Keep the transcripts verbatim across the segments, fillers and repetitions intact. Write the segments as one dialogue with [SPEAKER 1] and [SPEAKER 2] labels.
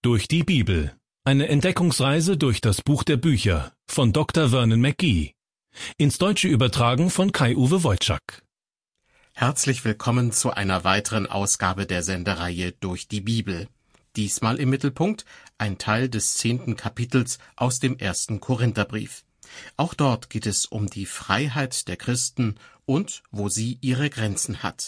[SPEAKER 1] Durch die Bibel. Eine Entdeckungsreise durch das Buch der Bücher von Doktor Vernon McGee. Ins Deutsche übertragen von Kai-Uwe Wojczak.
[SPEAKER 2] Herzlich willkommen zu einer weiteren Ausgabe der Sendereihe Durch die Bibel. Diesmal im Mittelpunkt ein Teil des zehnten Kapitels aus dem ersten Korintherbrief. Auch dort geht es um die Freiheit der Christen und wo sie ihre Grenzen hat.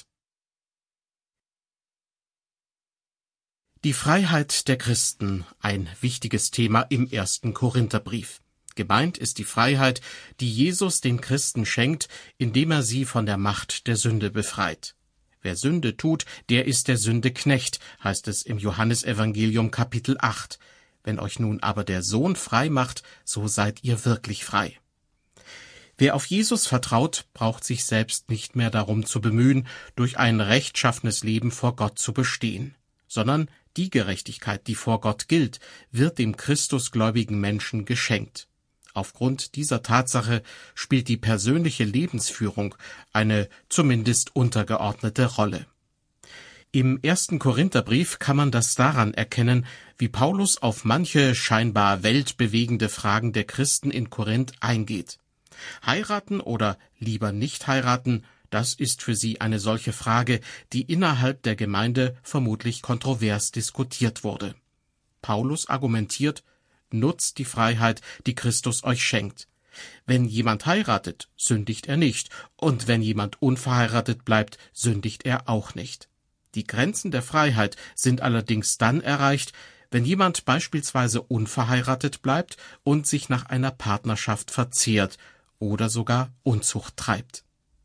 [SPEAKER 2] Die Freiheit der Christen, ein wichtiges Thema im ersten Korintherbrief. Gemeint ist die Freiheit, die Jesus den Christen schenkt, indem er sie von der Macht der Sünde befreit. Wer Sünde tut, der ist der Sünde Knecht, heißt es im Johannesevangelium Kapitel acht. Wenn euch nun aber der Sohn frei macht, so seid ihr wirklich frei. Wer auf Jesus vertraut, braucht sich selbst nicht mehr darum zu bemühen, durch ein rechtschaffenes Leben vor Gott zu bestehen, sondern die Gerechtigkeit, die vor Gott gilt, wird dem christusgläubigen Menschen geschenkt. Aufgrund dieser Tatsache spielt die persönliche Lebensführung eine zumindest untergeordnete Rolle. Im ersten Korintherbrief kann man das daran erkennen, wie Paulus auf manche scheinbar weltbewegende Fragen der Christen in Korinth eingeht. Heiraten oder lieber nicht heiraten, das ist für sie eine solche Frage, die innerhalb der Gemeinde vermutlich kontrovers diskutiert wurde. Paulus argumentiert: Nutzt die Freiheit, die Christus euch schenkt. Wenn jemand heiratet, sündigt er nicht, und wenn jemand unverheiratet bleibt, sündigt er auch nicht. Die Grenzen der Freiheit sind allerdings dann erreicht, wenn jemand beispielsweise unverheiratet bleibt und sich nach einer Partnerschaft verzehrt oder sogar Unzucht treibt.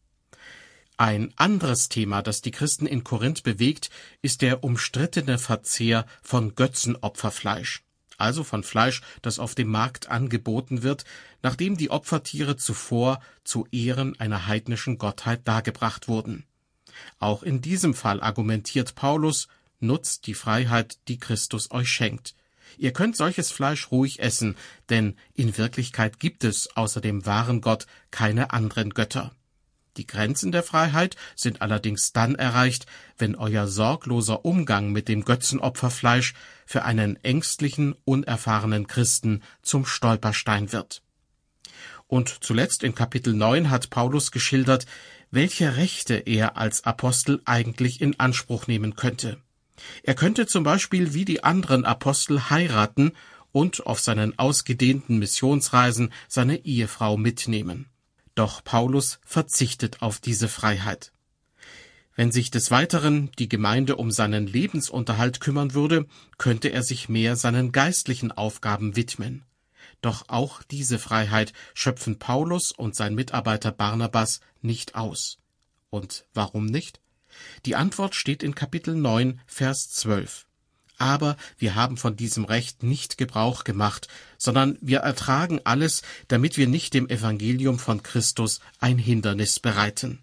[SPEAKER 2] Ein anderes Thema, das die Christen in Korinth bewegt, ist der umstrittene Verzehr von Götzenopferfleisch, also von Fleisch, das auf dem Markt angeboten wird, nachdem die Opfertiere zuvor zu Ehren einer heidnischen Gottheit dargebracht wurden. Auch in diesem Fall argumentiert Paulus: Nutzt die Freiheit, die Christus euch schenkt. Ihr könnt solches Fleisch ruhig essen, denn in Wirklichkeit gibt es außer dem wahren Gott keine anderen Götter. Die Grenzen der Freiheit sind allerdings dann erreicht, wenn euer sorgloser Umgang mit dem Götzenopferfleisch für einen ängstlichen, unerfahrenen Christen zum Stolperstein wird. Und zuletzt in Kapitel neun hat Paulus geschildert, welche Rechte er als Apostel eigentlich in Anspruch nehmen könnte. Er könnte zum Beispiel wie die anderen Apostel heiraten und auf seinen ausgedehnten Missionsreisen seine Ehefrau mitnehmen. Doch Paulus verzichtet auf diese Freiheit. Wenn sich des Weiteren die Gemeinde um seinen Lebensunterhalt kümmern würde, könnte er sich mehr seinen geistlichen Aufgaben widmen. Doch auch diese Freiheit schöpfen Paulus und sein Mitarbeiter Barnabas nicht aus. Und warum nicht? Die Antwort steht in Kapitel neun, Vers zwölf. Aber wir haben von diesem Recht nicht Gebrauch gemacht, sondern wir ertragen alles, damit wir nicht dem Evangelium von Christus ein Hindernis bereiten.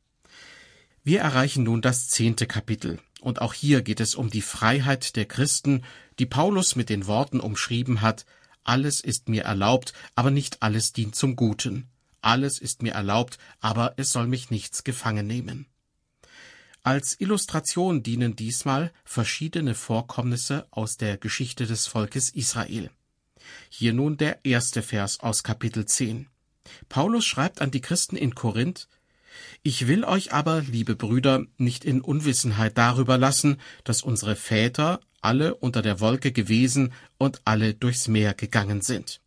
[SPEAKER 2] Wir erreichen nun das zehnte Kapitel, und auch hier geht es um die Freiheit der Christen, die Paulus mit den Worten umschrieben hat: Alles ist mir erlaubt, aber nicht alles dient zum Guten. Alles ist mir erlaubt, aber es soll mich nichts gefangen nehmen. Als Illustration dienen diesmal verschiedene Vorkommnisse aus der Geschichte des Volkes Israel. Hier nun der erste Vers aus Kapitel zehn. Paulus schreibt an die Christen in Korinth: Ich will euch aber, liebe Brüder, nicht in Unwissenheit darüber lassen, dass unsere Väter alle unter der Wolke gewesen und alle durchs Meer gegangen sind.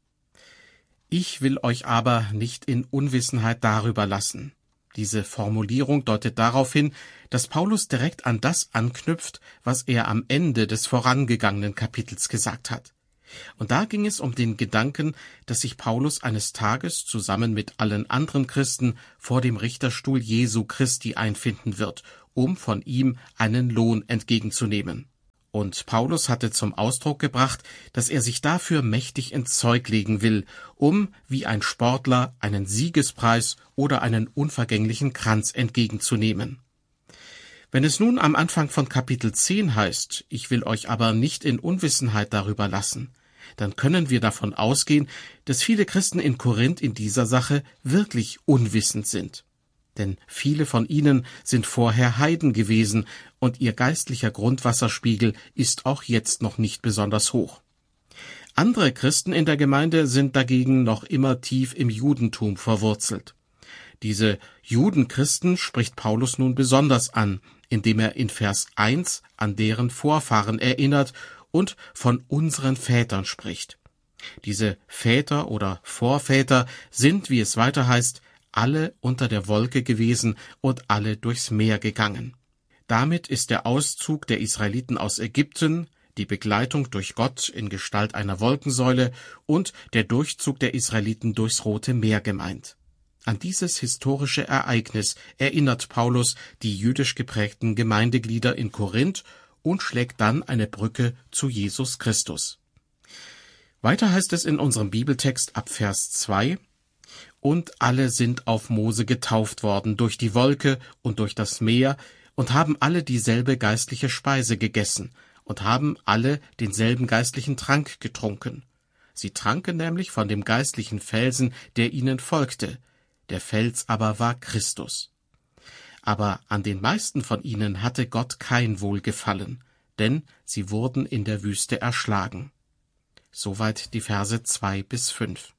[SPEAKER 2] Ich will euch aber nicht in Unwissenheit darüber lassen. Diese Formulierung deutet darauf hin, dass Paulus direkt an das anknüpft, was er am Ende des vorangegangenen Kapitels gesagt hat. Und da ging es um den Gedanken, dass sich Paulus eines Tages zusammen mit allen anderen Christen vor dem Richterstuhl Jesu Christi einfinden wird, um von ihm einen Lohn entgegenzunehmen. Und Paulus hatte zum Ausdruck gebracht, dass er sich dafür mächtig ins Zeug legen will, um wie ein Sportler einen Siegespreis oder einen unvergänglichen Kranz entgegenzunehmen. Wenn es nun am Anfang von Kapitel zehn heißt: Ich will euch aber nicht in Unwissenheit darüber lassen, dann können wir davon ausgehen, dass viele Christen in Korinth in dieser Sache wirklich unwissend sind. denn viele von ihnen sind vorher Heiden gewesen und ihr geistlicher Grundwasserspiegel ist auch jetzt noch nicht besonders hoch. Andere Christen in der Gemeinde sind dagegen noch immer tief im Judentum verwurzelt. Diese Judenchristen spricht Paulus nun besonders an, indem er in Vers eins an deren Vorfahren erinnert und von unseren Vätern spricht. Diese Väter oder Vorväter sind, wie es weiter heißt, alle unter der Wolke gewesen und alle durchs Meer gegangen. Damit ist der Auszug der Israeliten aus Ägypten, die Begleitung durch Gott in Gestalt einer Wolkensäule und der Durchzug der Israeliten durchs Rote Meer gemeint. An dieses historische Ereignis erinnert Paulus die jüdisch geprägten Gemeindeglieder in Korinth und schlägt dann eine Brücke zu Jesus Christus. Weiter heißt es in unserem Bibeltext ab Vers zwei: Und alle sind auf Mose getauft worden durch die Wolke und durch das Meer und haben alle dieselbe geistliche Speise gegessen und haben alle denselben geistlichen Trank getrunken. Sie tranken nämlich von dem geistlichen Felsen, der ihnen folgte. Der Fels aber war Christus. Aber an den meisten von ihnen hatte Gott kein Wohlgefallen, denn sie wurden in der Wüste erschlagen. Soweit die Verse zwei bis fünf.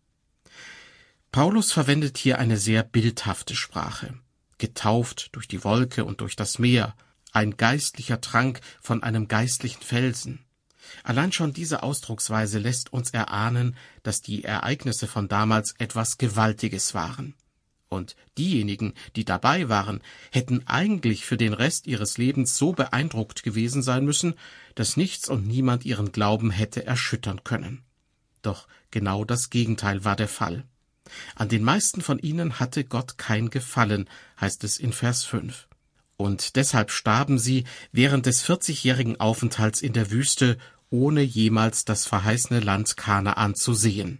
[SPEAKER 2] Paulus verwendet hier eine sehr bildhafte Sprache. Getauft durch die Wolke und durch das Meer, ein geistlicher Trank von einem geistlichen Felsen. Allein schon diese Ausdrucksweise lässt uns erahnen, dass die Ereignisse von damals etwas Gewaltiges waren. Und diejenigen, die dabei waren, hätten eigentlich für den Rest ihres Lebens so beeindruckt gewesen sein müssen, dass nichts und niemand ihren Glauben hätte erschüttern können. Doch genau das Gegenteil war der Fall. An den meisten von ihnen hatte Gott kein Gefallen, heißt es in Vers fünf. Und deshalb starben sie während des vierzigjährigen Aufenthalts in der Wüste, ohne jemals das verheißene Land Kanaan zu sehen.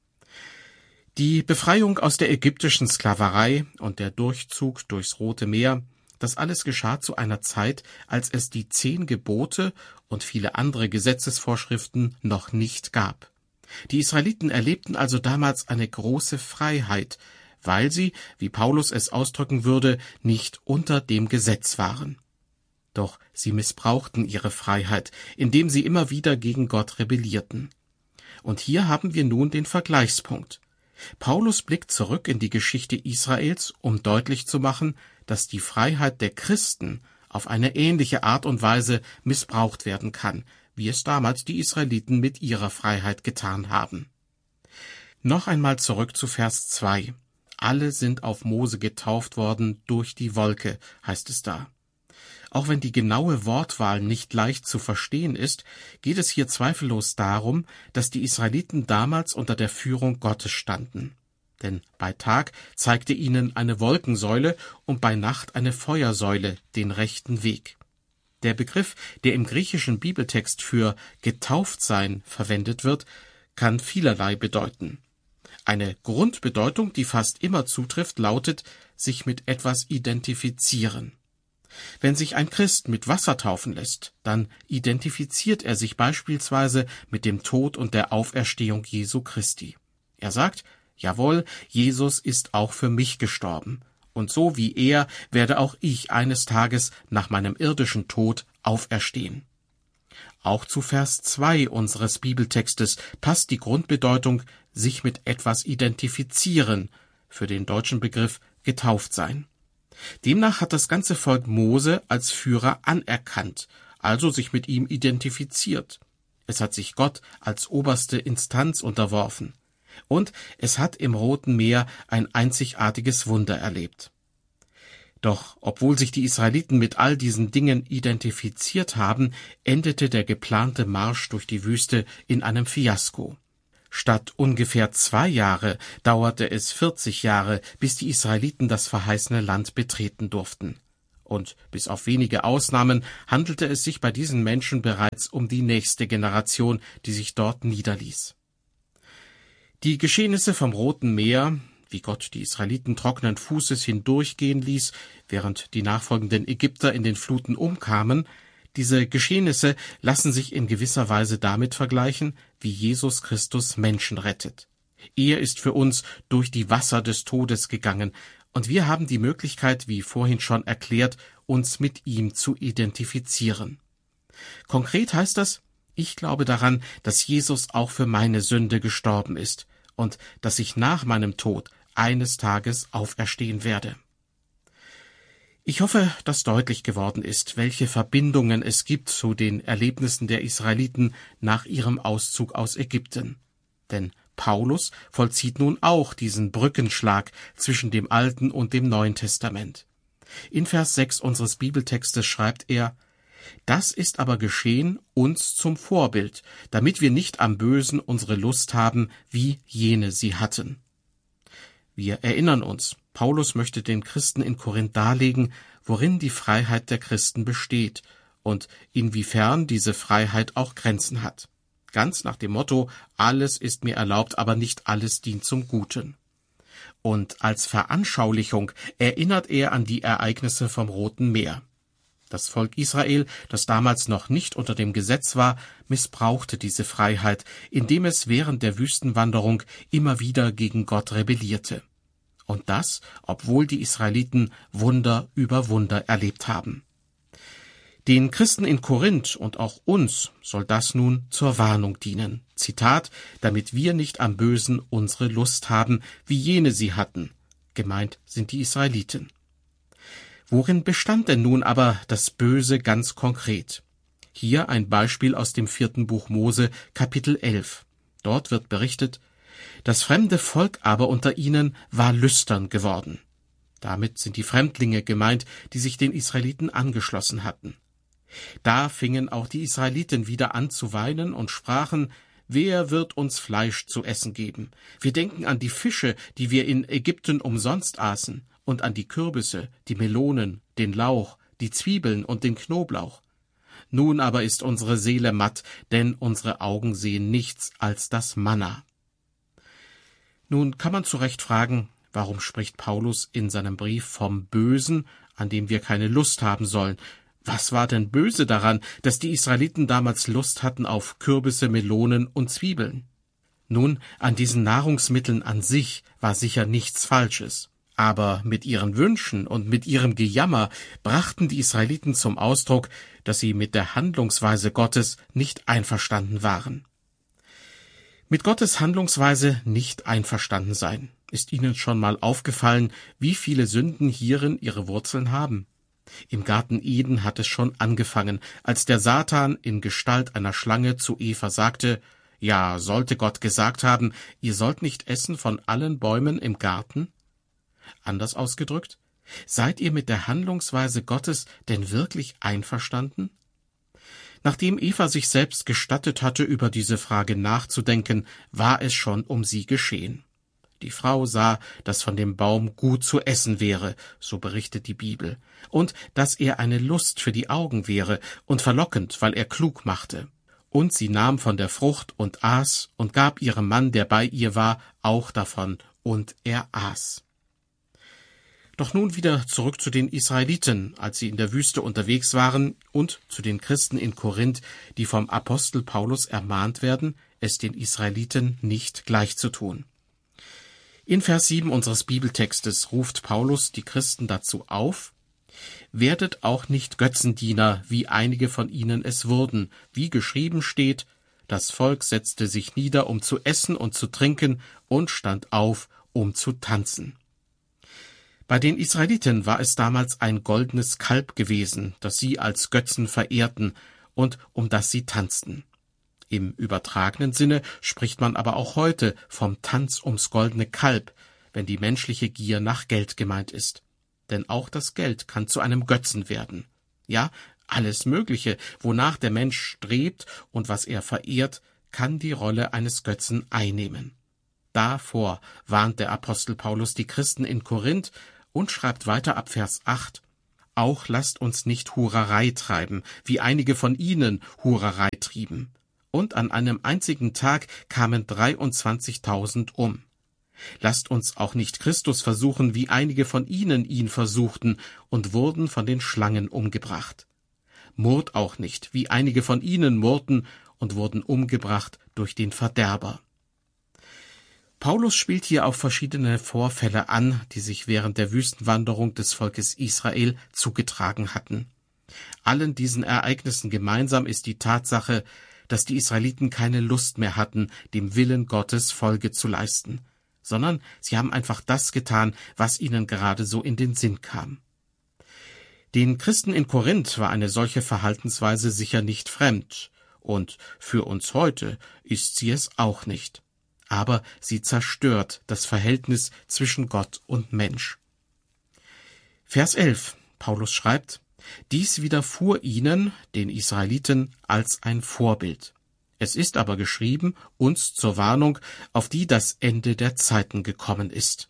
[SPEAKER 2] Die Befreiung aus der ägyptischen Sklaverei und der Durchzug durchs Rote Meer, das alles geschah zu einer Zeit, als es die zehn Gebote und viele andere Gesetzesvorschriften noch nicht gab. Die Israeliten erlebten also damals eine große Freiheit, weil sie, wie Paulus es ausdrücken würde, nicht unter dem Gesetz waren. Doch sie missbrauchten ihre Freiheit, indem sie immer wieder gegen Gott rebellierten. Und hier haben wir nun den Vergleichspunkt. Paulus blickt zurück in die Geschichte Israels, um deutlich zu machen, dass die Freiheit der Christen auf eine ähnliche Art und Weise missbraucht werden kann, wie es damals die Israeliten mit ihrer Freiheit getan haben. Noch einmal zurück zu Vers zwei. Alle sind auf Mose getauft worden durch die Wolke, heißt es da. Auch wenn die genaue Wortwahl nicht leicht zu verstehen ist, geht es hier zweifellos darum, dass die Israeliten damals unter der Führung Gottes standen. Denn bei Tag zeigte ihnen eine Wolkensäule und bei Nacht eine Feuersäule den rechten Weg. Der Begriff, der im griechischen Bibeltext für getauft sein verwendet wird, kann vielerlei bedeuten. Eine Grundbedeutung, die fast immer zutrifft, lautet, sich mit etwas identifizieren. Wenn sich ein Christ mit Wasser taufen lässt, dann identifiziert er sich beispielsweise mit dem Tod und der Auferstehung Jesu Christi. Er sagt, jawohl, Jesus ist auch für mich gestorben, und so wie er werde auch ich eines Tages nach meinem irdischen Tod auferstehen. Auch zu Vers zwei unseres Bibeltextes passt die Grundbedeutung, sich mit etwas identifizieren, für den deutschen Begriff getauft sein. Demnach hat das ganze Volk Mose als Führer anerkannt, also sich mit ihm identifiziert. Es hat sich Gott als oberste Instanz unterworfen. Und es hat im Roten Meer ein einzigartiges Wunder erlebt. Doch obwohl sich die Israeliten mit all diesen Dingen identifiziert haben, endete der geplante Marsch durch die Wüste in einem Fiasko. Statt ungefähr zwei Jahre dauerte es vierzig Jahre, bis die Israeliten das verheißene Land betreten durften. Und bis auf wenige Ausnahmen handelte es sich bei diesen Menschen bereits um die nächste Generation, die sich dort niederließ. Die Geschehnisse vom Roten Meer, wie Gott die Israeliten trockenen Fußes hindurchgehen ließ, während die nachfolgenden Ägypter in den Fluten umkamen, diese Geschehnisse lassen sich in gewisser Weise damit vergleichen, wie Jesus Christus Menschen rettet. Er ist für uns durch die Wasser des Todes gegangen Und wir haben die Möglichkeit, wie vorhin schon erklärt, uns mit ihm zu identifizieren. Konkret heißt das, ich glaube daran, dass Jesus auch für meine Sünde gestorben ist und dass ich nach meinem Tod eines Tages auferstehen werde. Ich hoffe, dass deutlich geworden ist, welche Verbindungen es gibt zu den Erlebnissen der Israeliten nach ihrem Auszug aus Ägypten. Denn Paulus vollzieht nun auch diesen Brückenschlag zwischen dem Alten und dem Neuen Testament. In Vers sechs unseres Bibeltextes schreibt er: Das ist aber geschehen uns zum Vorbild, damit wir nicht am Bösen unsere Lust haben, wie jene sie hatten. Wir erinnern uns, Paulus möchte den Christen in Korinth darlegen, worin die Freiheit der Christen besteht und inwiefern diese Freiheit auch Grenzen hat. Ganz nach dem Motto, alles ist mir erlaubt, aber nicht alles dient zum Guten. Und als Veranschaulichung erinnert er an die Ereignisse vom Roten Meer. Das Volk Israel, das damals noch nicht unter dem Gesetz war, missbrauchte diese Freiheit, indem es während der Wüstenwanderung immer wieder gegen Gott rebellierte. Und das, obwohl die Israeliten Wunder über Wunder erlebt haben. Den Christen in Korinth und auch uns soll das nun zur Warnung dienen. Zitat, damit wir nicht am Bösen unsere Lust haben, wie jene sie hatten. Gemeint sind die Israeliten. Worin bestand denn nun aber das Böse ganz konkret? Hier ein Beispiel aus dem vierten Buch Mose, Kapitel elf. Dort wird berichtet: Das fremde Volk aber unter ihnen war lüstern geworden. Damit sind die Fremdlinge gemeint, die sich den Israeliten angeschlossen hatten. Da fingen auch die Israeliten wieder an zu weinen und sprachen: Wer wird uns Fleisch zu essen geben? Wir denken an die Fische, die wir in Ägypten umsonst aßen, und an die Kürbisse, die Melonen, den Lauch, die Zwiebeln und den Knoblauch. Nun aber ist unsere Seele matt, denn unsere Augen sehen nichts als das Manna. Nun kann man zu Recht fragen, warum spricht Paulus in seinem Brief vom Bösen, an dem wir keine Lust haben sollen? Was war denn böse daran, dass die Israeliten damals Lust hatten auf Kürbisse, Melonen und Zwiebeln? Nun, an diesen Nahrungsmitteln an sich war sicher nichts Falsches. Aber mit ihren Wünschen und mit ihrem Gejammer brachten die Israeliten zum Ausdruck, dass sie mit der Handlungsweise Gottes nicht einverstanden waren. Mit Gottes Handlungsweise nicht einverstanden sein. Ist Ihnen schon mal aufgefallen, wie viele Sünden hierin ihre Wurzeln haben? Im Garten Eden hat es schon angefangen, als der Satan in Gestalt einer Schlange zu Eva sagte: Ja, sollte Gott gesagt haben, ihr sollt nicht essen von allen Bäumen im Garten? Anders ausgedrückt, seid ihr mit der Handlungsweise Gottes denn wirklich einverstanden? Nachdem Eva sich selbst gestattet hatte, über diese Frage nachzudenken, war es schon um sie geschehen. Die Frau sah, dass von dem Baum gut zu essen wäre, so berichtet die Bibel, und dass er eine Lust für die Augen wäre und verlockend, weil er klug machte. Und sie nahm von der Frucht und aß und gab ihrem Mann, der bei ihr war, auch davon, und er aß. Doch nun wieder zurück zu den Israeliten, als sie in der Wüste unterwegs waren, und zu den Christen in Korinth, die vom Apostel Paulus ermahnt werden, es den Israeliten nicht gleich zu tun. In Vers sieben unseres Bibeltextes ruft Paulus die Christen dazu auf: Werdet auch nicht Götzendiener, wie einige von ihnen es wurden, wie geschrieben steht: Das Volk setzte sich nieder, um zu essen und zu trinken, und stand auf, um zu tanzen. Bei den Israeliten war es damals ein goldenes Kalb gewesen, das sie als Götzen verehrten und um das sie tanzten. Im übertragenen Sinne spricht man aber auch heute vom Tanz ums goldene Kalb, wenn die menschliche Gier nach Geld gemeint ist. Denn auch das Geld kann zu einem Götzen werden. Ja, alles Mögliche, wonach der Mensch strebt und was er verehrt, kann die Rolle eines Götzen einnehmen. Davor warnt der Apostel Paulus die Christen in Korinth und schreibt weiter ab Vers acht: Auch lasst uns nicht Hurerei treiben, wie einige von ihnen Hurerei trieben. Und an einem einzigen Tag kamen dreiundzwanzigtausend um. Lasst uns auch nicht Christus versuchen, wie einige von ihnen ihn versuchten und wurden von den Schlangen umgebracht. Murrt auch nicht, wie einige von ihnen murrten und wurden umgebracht durch den Verderber. Paulus spielt hier auf verschiedene Vorfälle an, die sich während der Wüstenwanderung des Volkes Israel zugetragen hatten. Allen diesen Ereignissen gemeinsam ist die Tatsache, dass die Israeliten keine Lust mehr hatten, dem Willen Gottes Folge zu leisten, sondern sie haben einfach das getan, was ihnen gerade so in den Sinn kam. Den Christen in Korinth war eine solche Verhaltensweise sicher nicht fremd, und für uns heute ist sie es auch nicht. Aber sie zerstört das Verhältnis zwischen Gott und Mensch. Vers elf. Paulus schreibt: Dies widerfuhr ihnen, den Israeliten, als ein Vorbild. Es ist aber geschrieben, uns zur Warnung, auf die das Ende der Zeiten gekommen ist.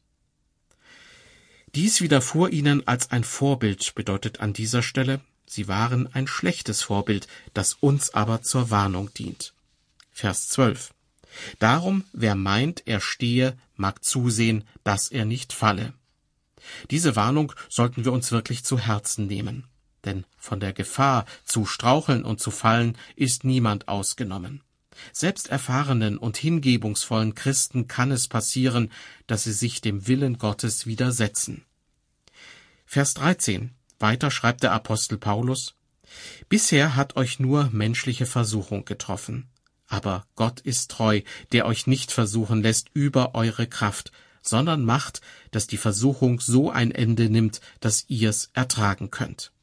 [SPEAKER 2] Dies widerfuhr ihnen als ein Vorbild bedeutet an dieser Stelle, sie waren ein schlechtes Vorbild, das uns aber zur Warnung dient. Vers zwölf. Darum, wer meint, er stehe, mag zusehen, dass er nicht falle. Diese Warnung sollten wir uns wirklich zu Herzen nehmen, denn von der Gefahr, zu straucheln und zu fallen, ist niemand ausgenommen. Selbst erfahrenen und hingebungsvollen Christen kann es passieren, dass sie sich dem Willen Gottes widersetzen. Vers dreizehn. Weiter schreibt der Apostel Paulus: Bisher hat euch nur menschliche Versuchung getroffen. Aber Gott ist treu, der euch nicht versuchen lässt über eure Kraft, sondern macht, dass die Versuchung so ein Ende nimmt, dass ihr's ertragen könnt.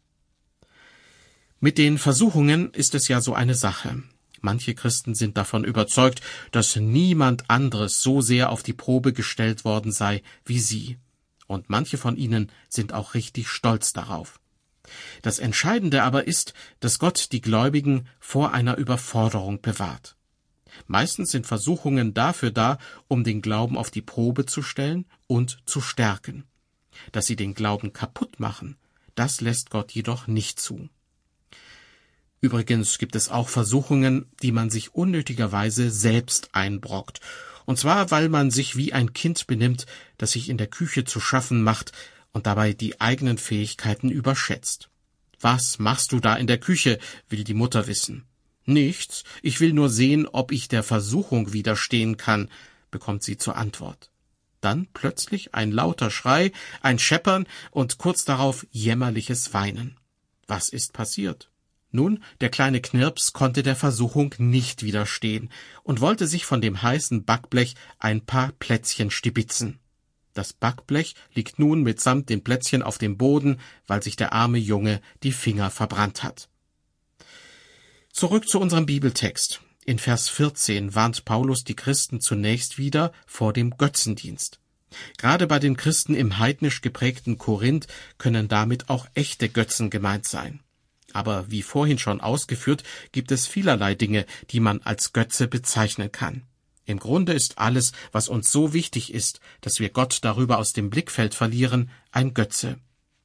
[SPEAKER 2] Mit den Versuchungen ist es ja so eine Sache. Manche Christen sind davon überzeugt, dass niemand anderes so sehr auf die Probe gestellt worden sei wie sie. Und manche von ihnen sind auch richtig stolz darauf. Das Entscheidende aber ist, dass Gott die Gläubigen vor einer Überforderung bewahrt. Meistens sind Versuchungen dafür da, um den Glauben auf die Probe zu stellen und zu stärken. Dass sie den Glauben kaputt machen, das lässt Gott jedoch nicht zu. Übrigens gibt es auch Versuchungen, die man sich unnötigerweise selbst einbrockt. Und zwar, weil man sich wie ein Kind benimmt, das sich in der Küche zu schaffen macht und dabei die eigenen Fähigkeiten überschätzt. »Was machst du da in der Küche?« will die Mutter wissen. »Nichts, ich will nur sehen, ob ich der Versuchung widerstehen kann«, bekommt sie zur Antwort. Dann plötzlich ein lauter Schrei, ein Scheppern und kurz darauf jämmerliches Weinen. Was ist passiert? Nun, der kleine Knirps konnte der Versuchung nicht widerstehen und wollte sich von dem heißen Backblech ein paar Plätzchen stibitzen. Das Backblech liegt nun mitsamt den Plätzchen auf dem Boden, weil sich der arme Junge die Finger verbrannt hat. Zurück zu unserem Bibeltext. In Vers vierzehn warnt Paulus die Christen zunächst wieder vor dem Götzendienst. Gerade bei den Christen im heidnisch geprägten Korinth können damit auch echte Götzen gemeint sein. Aber wie vorhin schon ausgeführt, gibt es vielerlei Dinge, die man als Götze bezeichnen kann. Im Grunde ist alles, was uns so wichtig ist, dass wir Gott darüber aus dem Blickfeld verlieren, ein Götze.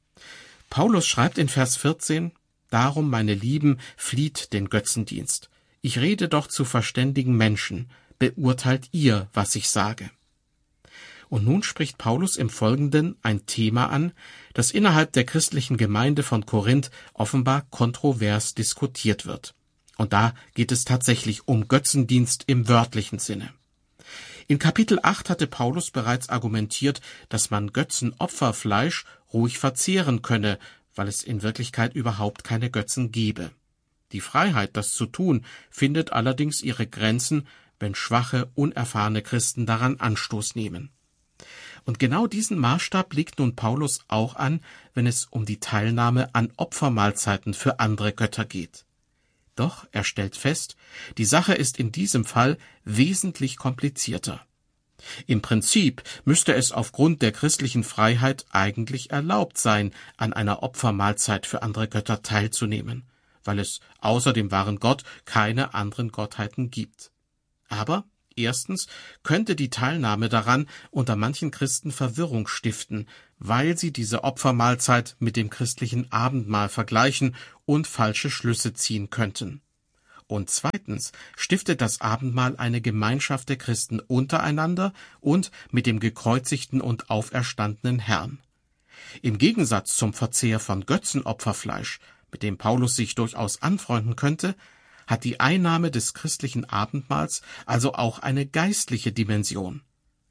[SPEAKER 2] Paulus schreibt in Vers vierzehn: Darum, meine Lieben, flieht den Götzendienst. Ich rede doch zu verständigen Menschen. Beurteilt ihr, was ich sage. Und nun spricht Paulus im Folgenden ein Thema an, das innerhalb der christlichen Gemeinde von Korinth offenbar kontrovers diskutiert wird. Und da geht es tatsächlich um Götzendienst im wörtlichen Sinne. In Kapitel acht hatte Paulus bereits argumentiert, dass man Götzenopferfleisch ruhig verzehren könne, weil es in Wirklichkeit überhaupt keine Götzen gebe. Die Freiheit, das zu tun, findet allerdings ihre Grenzen, wenn schwache, unerfahrene Christen daran Anstoß nehmen. Und genau diesen Maßstab legt nun Paulus auch an, wenn es um die Teilnahme an Opfermahlzeiten für andere Götter geht. Doch er stellt fest, die Sache ist in diesem Fall wesentlich komplizierter. Im Prinzip müsste es aufgrund der christlichen Freiheit eigentlich erlaubt sein, an einer Opfermahlzeit für andere Götter teilzunehmen, weil es außer dem wahren Gott keine anderen Gottheiten gibt. Aber erstens könnte die Teilnahme daran unter manchen Christen Verwirrung stiften, weil sie diese Opfermahlzeit mit dem christlichen Abendmahl vergleichen und falsche Schlüsse ziehen könnten. Und zweitens stiftet das Abendmahl eine Gemeinschaft der Christen untereinander und mit dem gekreuzigten und auferstandenen Herrn. Im Gegensatz zum Verzehr von Götzenopferfleisch, mit dem Paulus sich durchaus anfreunden könnte, hat die Einnahme des christlichen Abendmahls also auch eine geistliche Dimension.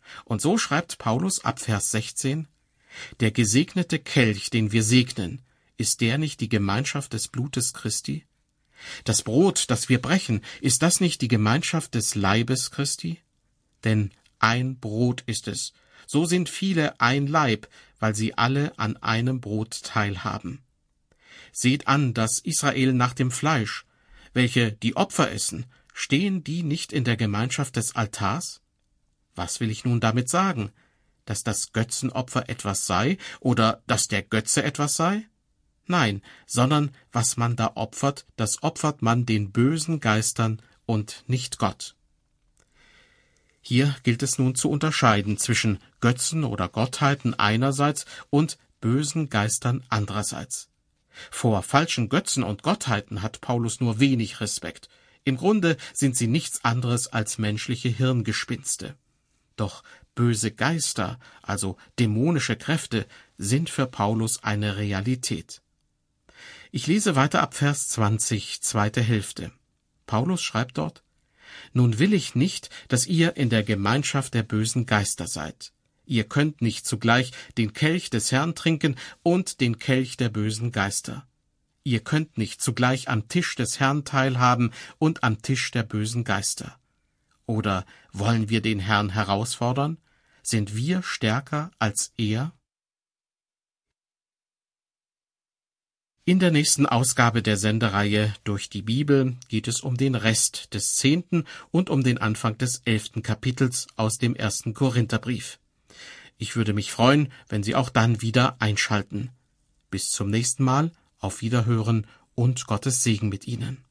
[SPEAKER 2] Und so schreibt Paulus ab Vers sechzehn, »Der gesegnete Kelch, den wir segnen, ist der nicht die Gemeinschaft des Blutes Christi? Das Brot, das wir brechen, ist das nicht die Gemeinschaft des Leibes Christi? Denn ein Brot ist es, so sind viele ein Leib, weil sie alle an einem Brot teilhaben. Seht an, dass Israel nach dem Fleisch, welche die Opfer essen, stehen die nicht in der Gemeinschaft des Altars? Was will ich nun damit sagen? Dass das Götzenopfer etwas sei oder dass der Götze etwas sei? Nein, sondern was man da opfert, das opfert man den bösen Geistern und nicht Gott. Hier gilt es nun zu unterscheiden zwischen Götzen oder Gottheiten einerseits und bösen Geistern andererseits. Vor falschen Götzen und Gottheiten hat Paulus nur wenig Respekt. Im Grunde sind sie nichts anderes als menschliche Hirngespinste. Doch böse Geister, also dämonische Kräfte, sind für Paulus eine Realität. Ich lese weiter ab Vers zwanzig, zweite Hälfte. Paulus schreibt dort, »Nun will ich nicht, dass ihr in der Gemeinschaft der bösen Geister seid. Ihr könnt nicht zugleich den Kelch des Herrn trinken und den Kelch der bösen Geister. Ihr könnt nicht zugleich am Tisch des Herrn teilhaben und am Tisch der bösen Geister. Oder wollen wir den Herrn herausfordern? Sind wir stärker als er?« In der nächsten Ausgabe der Sendereihe Durch die Bibel geht es um den Rest des zehnten und um den Anfang des elften Kapitels aus dem ersten Korintherbrief. Ich würde mich freuen, wenn Sie auch dann wieder einschalten. Bis zum nächsten Mal, auf Wiederhören und Gottes Segen mit Ihnen.